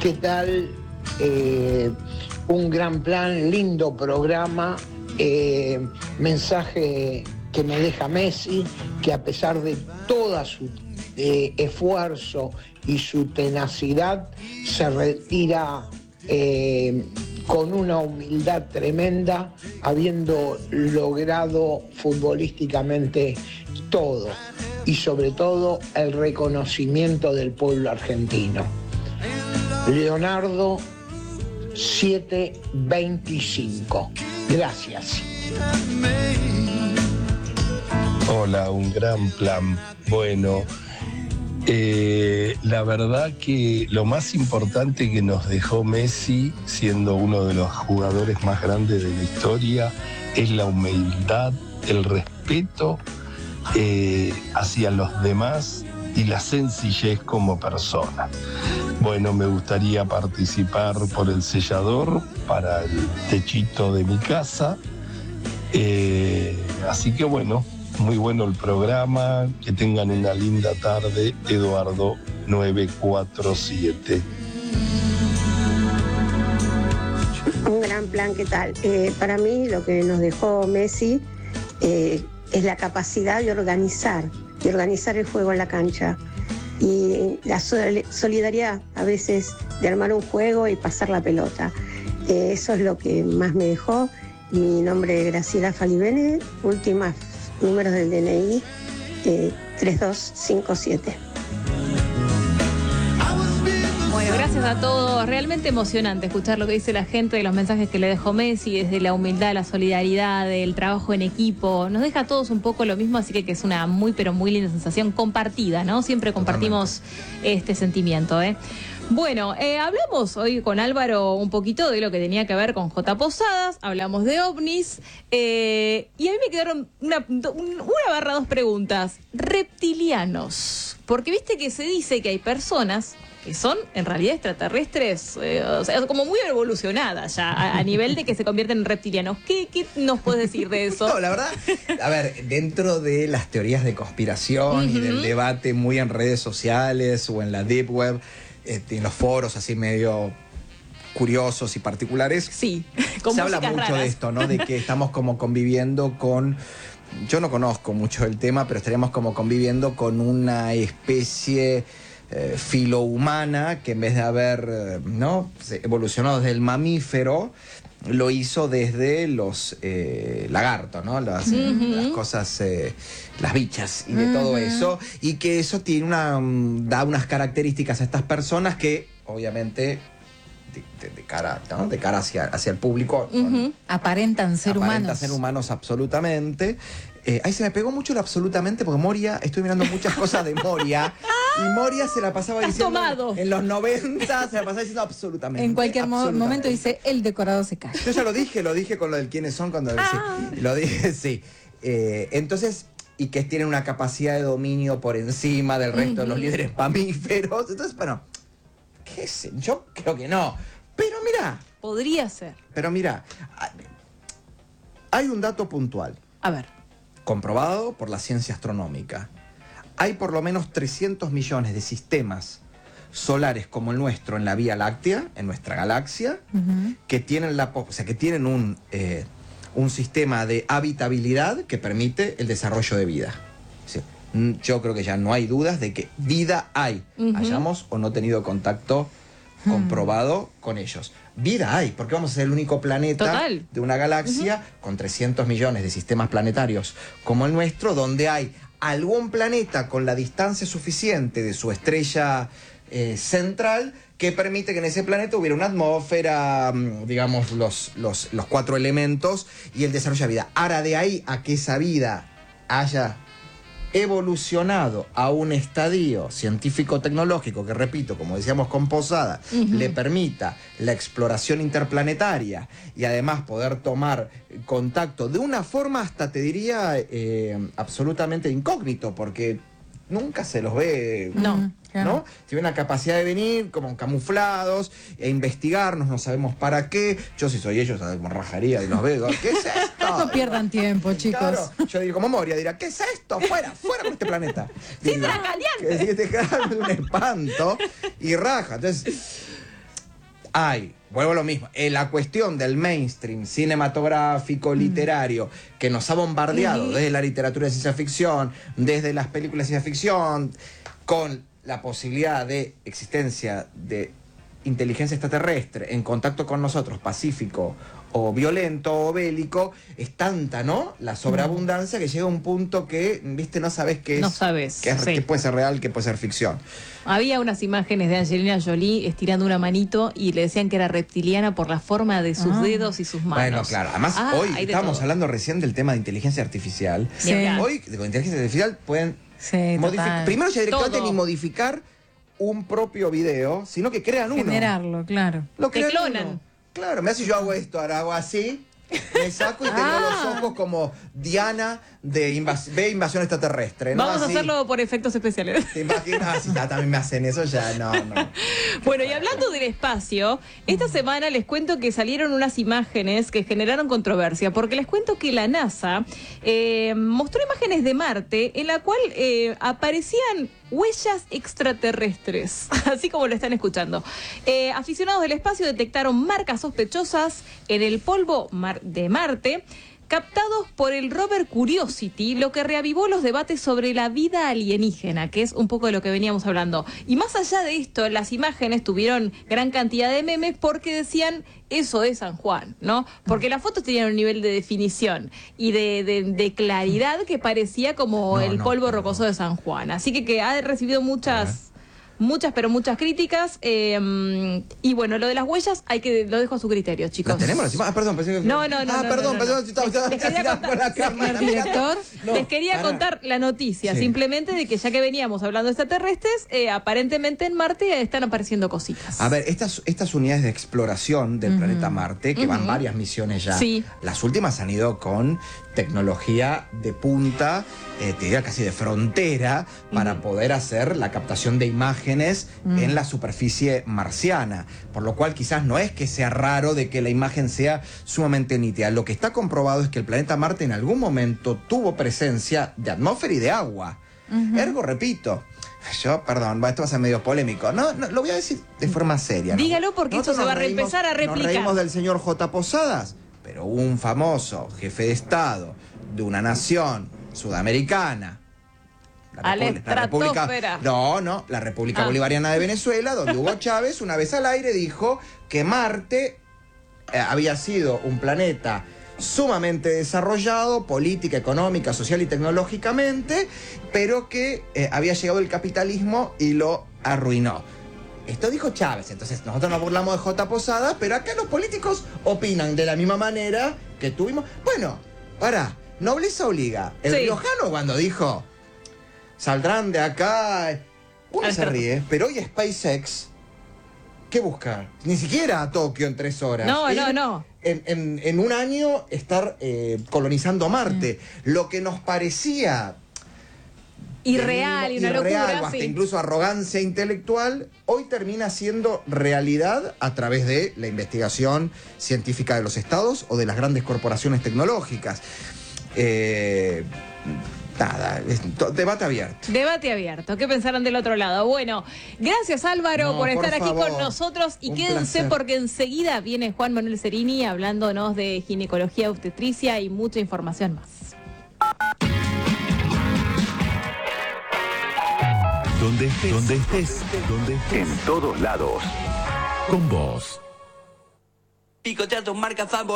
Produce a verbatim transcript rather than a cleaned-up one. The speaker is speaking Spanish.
¿qué tal? Eh, un gran plan, lindo programa, eh, mensaje que me deja Messi, que a pesar de todo su eh, esfuerzo y su tenacidad, se retira eh, con una humildad tremenda, habiendo logrado futbolísticamente todo, y sobre todo el reconocimiento del pueblo argentino. Leonardo siete veinticinco. Gracias. Hola, un gran plan. Bueno, eh, la verdad que lo más importante que nos dejó Messi, siendo uno de los jugadores más grandes de la historia, es la humildad, el respeto eh, hacia los demás y la sencillez como persona. Bueno, me gustaría participar por el sellador para el techito de mi casa. Eh, así que bueno, muy bueno el programa. Que tengan una linda tarde. Eduardo nueve cuatro siete. Un gran plan, ¿qué tal? Eh, para mí lo que nos dejó Messi eh, es la capacidad de organizar, de organizar el juego en la cancha. Y la solidaridad a veces de armar un juego y pasar la pelota. Eh, eso es lo que más me dejó. Mi nombre es Graciela Falibene, últimos números del D N I, eh, tres dos cinco siete. Bueno, gracias a todos. Realmente emocionante escuchar lo que dice la gente, de los mensajes que le dejó Messi, desde la humildad, la solidaridad, el trabajo en equipo. Nos deja a todos un poco lo mismo, así que, que es una muy, pero muy linda sensación compartida, ¿no? Siempre compartimos Totalmente. este sentimiento, ¿eh? Bueno, eh, hablamos hoy con Álvaro un poquito de lo que tenía que ver con J. Posadas, hablamos de ovnis, eh, y a mí me quedaron una, una barra dos preguntas. Reptilianos, porque viste que se dice que hay personas que son en realidad extraterrestres, eh, o sea, como muy evolucionadas ya, a, a nivel de que se convierten en reptilianos. ¿Qué, qué nos puedes decir de eso? No, la verdad, a ver, dentro de las teorías de conspiración uh-huh. y del debate muy en redes sociales o en la deep web, este, en los foros así medio curiosos y particulares, sí, se habla mucho raras. de esto, ¿no? De que estamos como conviviendo con... Yo no conozco mucho el tema, pero estaríamos como conviviendo con una especie... Eh, filohumana que en vez de haber eh, ¿no? evolucionado desde el mamífero, lo hizo desde los eh, lagartos, ¿no? Las, uh-huh. las cosas, eh, las bichas y de uh-huh. todo eso, y que eso tiene una da unas características a estas personas que obviamente de, de, de cara, ¿no? de cara hacia, hacia el público uh-huh. son, aparentan ser aparentan humanos. ser humanos absolutamente. Eh, ahí se me pegó mucho el absolutamente, porque Moria, estoy mirando muchas cosas de Moria, y Moria se la pasaba diciendo tomado. en los noventa, se la pasaba diciendo absolutamente. En cualquier absolutamente. momento dice, el decorado se cae. Yo ya lo dije, lo dije con lo del quiénes son, cuando ah. sí, lo dije, sí. Eh, entonces, y que tienen una capacidad de dominio por encima del resto uh-huh. de los líderes mamíferos. Entonces, bueno, qué sé, yo creo que no. Pero mira. Podría ser. Pero mira, hay un dato puntual. A ver. Comprobado por la ciencia astronómica. Hay por lo menos trescientos millones de sistemas solares como el nuestro en la Vía Láctea, en nuestra galaxia, uh-huh. que tienen la, o sea, que tienen un, eh, un sistema de habitabilidad que permite el desarrollo de vida. Sí. Yo creo que ya no hay dudas de que vida hay, uh-huh. hayamos o no tenido contacto comprobado uh-huh. con ellos. Vida hay, porque vamos a ser el único planeta Total. de una galaxia uh-huh. con trescientos millones de sistemas planetarios como el nuestro, donde hay algún planeta con la distancia suficiente de su estrella eh, central que permite que en ese planeta hubiera una atmósfera, digamos, los, los, los cuatro elementos y el desarrollo de vida. Ahora, de ahí a que esa vida haya evolucionado a un estadio científico-tecnológico que, repito, como decíamos con Posada, uh-huh. le permita la exploración interplanetaria y además poder tomar contacto de una forma hasta, te diría, eh, absolutamente incógnito, porque nunca se los ve... No. ¿no? Tienen una capacidad de venir como camuflados e investigarnos, no sabemos para qué. Yo si soy ellos, como rajaría y los veo, ¿qué es esto? No pierdan tiempo, chicos. Claro, yo digo, como Moria, dirá, ¿qué es esto? Fuera, fuera con este planeta. ¡Sí, Dracaliante! Que te un espanto y raja. Entonces, hay, vuelvo a lo mismo, en la cuestión del mainstream cinematográfico, literario, que nos ha bombardeado desde la literatura de ciencia ficción, desde las películas de ciencia ficción, con la posibilidad de existencia de inteligencia extraterrestre en contacto con nosotros, pacífico o violento o bélico, es tanta, ¿no? La sobreabundancia que llega a un punto que, viste, no sabes qué es. No sabes, Qué, es, sí. qué puede ser real, qué puede ser ficción. Había unas imágenes de Angelina Jolie estirando una manito y le decían que era reptiliana por la forma de sus Ah. dedos y sus manos. Bueno, claro. Además, Ah, hoy hay de estábamos todo. hablando recién del tema de inteligencia artificial. Sí. Hoy, con inteligencia artificial, pueden Sí, modificar. total. Primero, ya directamente Todo. ni modificar un propio video, sino que crean uno. Generarlo, claro. Lo Te crean clonan. uno. Claro, me hace yo hago esto, ahora hago así, me saco y tengo Ah. los ojos como Diana de invas ve invasión extraterrestre, ¿no? Vamos a Así. hacerlo por efectos especiales. ¿Te imaginas? Si ta- también me hacen eso, ya no, no. Bueno, y hablando del espacio, esta semana les cuento que salieron unas imágenes que generaron controversia, porque les cuento que la NASA eh, mostró imágenes de Marte en la cual eh, aparecían huellas extraterrestres, así como lo están escuchando. Eh, aficionados del espacio detectaron marcas sospechosas en el polvo mar- de Marte, captados por el rover Curiosity, lo que reavivó los debates sobre la vida alienígena, que es un poco de lo que veníamos hablando. Y más allá de esto, las imágenes tuvieron gran cantidad de memes porque decían, eso es San Juan, ¿no? Porque las fotos tenían un nivel de definición y de, de- de claridad que parecía como No, el no, polvo no. rocoso de San Juan. Así que, que ha recibido muchas... Muchas, pero muchas críticas. eh, y bueno, lo de las huellas hay que lo dejo a su criterio, chicos. ¿Las tenemos las imágenes? Ah, perdón, pensé que... No, no, no. Ah, no, perdón, no, no, perdón, no. estaba- estaba Les quería tirando contar- por la cámara. Señor director, No, Les quería pará. contar la noticia, Sí. simplemente de que ya que veníamos hablando de extraterrestres, eh, aparentemente en Marte están apareciendo cositas. A ver, estas, estas unidades de exploración del planeta Marte, que van Ujú. varias misiones ya, Sí. las últimas han ido con tecnología de punta, eh, te diría casi de frontera, para poder hacer la captación de imágenes en la superficie marciana. Por lo cual quizás no es que sea raro de que la imagen sea sumamente nítida. Lo que está comprobado es que el planeta Marte en algún momento tuvo presencia de atmósfera y de agua. Ergo, repito, yo, perdón, esto va a ser medio polémico. No, no, lo voy a decir de forma seria. ¿no? Dígalo porque Nosotros esto se va nos a empezar a Nos replicar. reímos del señor J. Posadas, pero un famoso jefe de Estado de una nación sudamericana. A la estratosfera. No, no, la República Ah. Bolivariana de Venezuela, donde Hugo Chávez, una vez al aire, dijo que Marte eh, había sido un planeta sumamente desarrollado, política, económica, social y tecnológicamente, pero que eh, había llegado el capitalismo y lo arruinó. Esto dijo Chávez, entonces nosotros nos burlamos de J. Posada, pero acá los políticos opinan de la misma manera que tuvimos. Bueno, pará, nobleza obliga. El Sí. riojano cuando dijo, saldrán de acá, uno Al se estrato. ríe, pero hoy SpaceX, ¿qué busca? Ni siquiera a Tokio en tres horas. No, Ir no, no. En, en- en un año estar eh, colonizando Marte. Lo que nos parecía Irreal y una irreal, locura. o hasta Sí. incluso arrogancia intelectual, hoy termina siendo realidad a través de la investigación científica de los estados o de las grandes corporaciones tecnológicas. Eh, nada, es to- debate abierto. Debate abierto. ¿Qué pensarán del otro lado? Bueno, gracias Álvaro No, por por estar aquí favor. con nosotros y Un quédense placer. porque enseguida viene Juan Manuel Cerini hablándonos de ginecología obstetricia y mucha información más. Donde estés, donde estés, donde estés. En todos lados. Con vos. Picotear tus marcas favoritas.